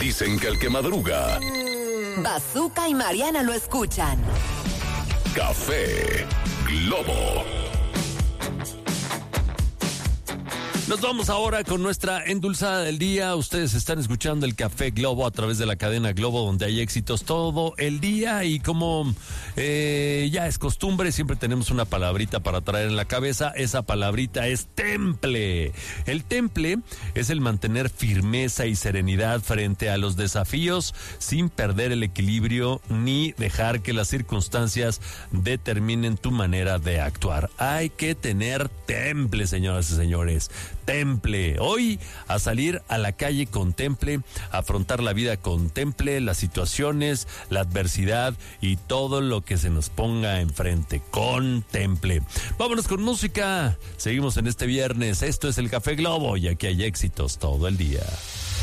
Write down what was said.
Dicen que el que madruga... Bazooka y Mariana lo escuchan. Café Globo. Nos vamos ahora con nuestra endulzada del día. Ustedes están escuchando el Café Globo a través de la cadena Globo, donde hay éxitos todo el día. Y como ya es costumbre, siempre tenemos una palabrita para traer en la cabeza. Esa palabrita es temple. El temple es el mantener firmeza y serenidad frente a los desafíos sin perder el equilibrio ni dejar que las circunstancias determinen tu manera de actuar. Hay que tener temple, señoras y señores. Temple. Hoy a salir a la calle con temple, a afrontar la vida con temple, las situaciones, la adversidad y todo lo que se nos ponga enfrente con temple. Vámonos con música. Seguimos en este viernes. Esto es el Café Globo y aquí hay éxitos todo el día.